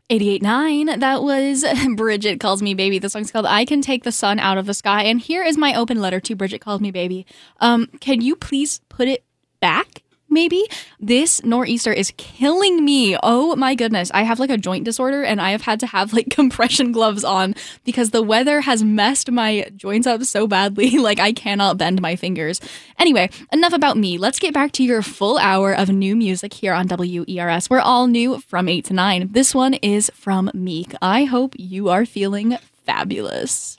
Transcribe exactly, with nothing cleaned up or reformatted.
eighty-eight point nine, that was Bridget Calls Me Baby. The song's called I Can Take the Sun Out of the Sky. And here is my open letter to Bridget Calls Me Baby. Um, can you please put it back? Maybe this nor'easter is killing me. Oh my goodness. I have like a joint disorder and I have had to have like compression gloves on because the weather has messed my joints up so badly. Like I cannot bend my fingers. Anyway, enough about me. Let's get back to your full hour of new music here on W E R S. We're all new from eight to nine. This one is from Meek. I hope you are feeling fabulous.